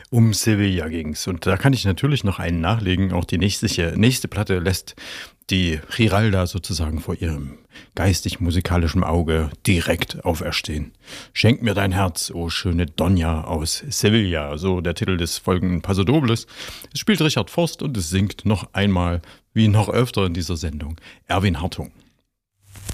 Um Sevilla ging's. Und da kann ich natürlich noch einen nachlegen. Auch die nächste Platte lässt die Giralda sozusagen vor ihrem geistig-musikalischen Auge direkt auferstehen. Schenk mir dein Herz, o schöne Donna aus Sevilla, so der Titel des folgenden Pasodobles. Es spielt Richard Forst und es singt noch einmal, wie noch öfter in dieser Sendung, Erwin Hartung.